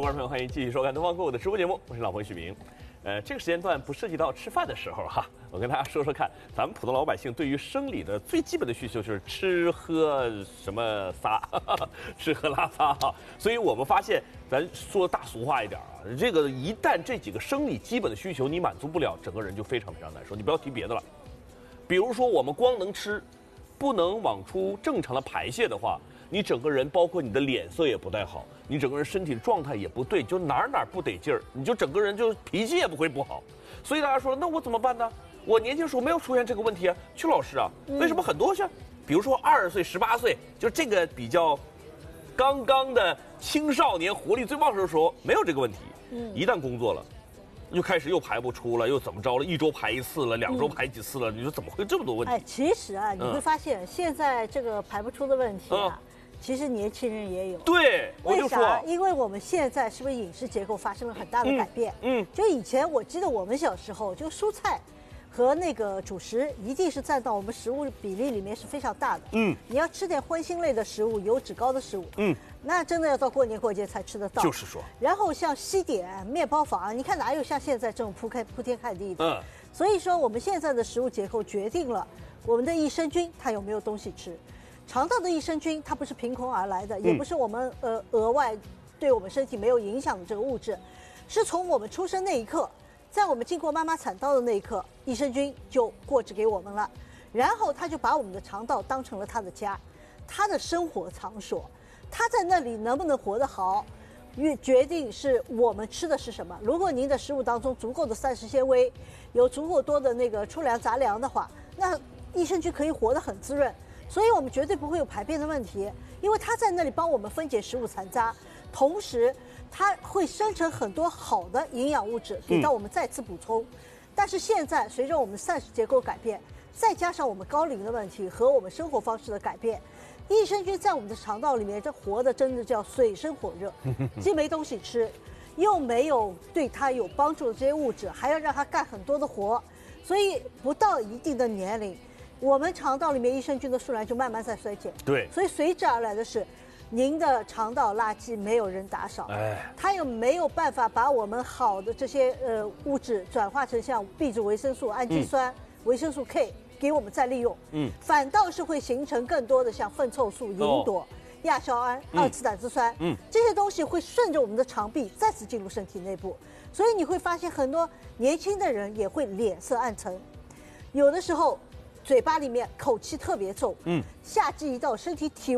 观众朋友，欢迎继续收看东方购物的直播节目，我是老朋友许明。这个时间段不涉及到吃饭的时候哈，我跟大家说说看，咱们普通老百姓对于生理的最基本的需求就是吃喝什么撒，吃喝拉撒哈。所以我们发现，咱说大俗话一点啊，这个一旦这几个生理基本的需求你满足不了，整个人就非常非常难受。你不要提别的了，比如说我们光能吃，不能往出正常的排泄的话，你整个人包括你的脸色也不太好，你整个人身体的状态也不对，就哪不得劲儿，你就整个人就脾气也不会不好。所以大家说，那我怎么办呢？我年轻时候没有出现这个问题啊，曲老师啊，为什么很多像，比如说20岁、18岁，就这个比较刚刚的青少年活力最旺盛的时候，没有这个问题。一旦工作了，又开始又排不出了，又怎么着了？1周排1次了，2周排几次了？你说怎么会这么多问题？ 其实啊，你会发现现在这个排不出的问题啊。其实年轻人也有， 对，我就说， 为啥？因为我们现在是不是饮食结构发生了很大的改变？就以前我记得我们小时候，就蔬菜和那个主食一定是占到我们食物比例里面是非常大的。你要吃点荤腥类的食物，油脂高的食物，那真的要到过年过节才吃得到。 就是说， 然后像西点、面包房，你看哪有像现在这种铺天盖地的？所以说我们现在的食物结构决定了我们的益生菌它有没有东西吃。肠道的益生菌，它不是凭空而来的，也不是我们额外对我们身体没有影响的这个物质，是从我们出生那一刻，在我们经过妈妈产道的那一刻，益生菌就过继给我们了，然后它就把我们的肠道当成了它的家，它的生活场所，它在那里能不能活得好，决定是我们吃的是什么。如果您的食物当中足够的膳食纤维，有足够多的那个粗粮杂粮的话，那益生菌可以活得很滋润。所以我们绝对不会有排便的问题，因为它在那里帮我们分解食物残渣，同时它会生成很多好的营养物质给到我们再次补充。但是现在随着我们膳食结构改变，再加上我们高龄的问题和我们生活方式的改变，益生菌在我们的肠道里面这活的真的叫水深火热，既没东西吃，又没有对它有帮助的这些物质，还要让它干很多的活，所以不到一定的年龄，我们肠道里面益生菌的数量就慢慢在衰减。 对， 所以随之而来的是，您的肠道垃圾没有人打扫，它又没有办法把我们好的这些物质转化成像 B 族维生素、氨基酸、维生素 K 给我们再利用，反倒是会形成更多的像粪臭素、吲哚、亚硝胺、2次胆汁酸，这些东西会顺着我们的肠壁再次进入身体内部，所以你会发现很多年轻的人也会脸色暗沉，有的时候嘴巴里面口气特别重，夏季一到，身体体